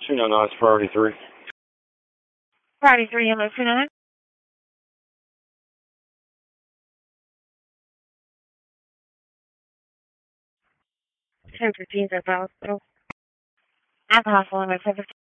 No, no, it's priority 3. Friday 3, hello, 29. 10:15 at the hospital. At the hospital,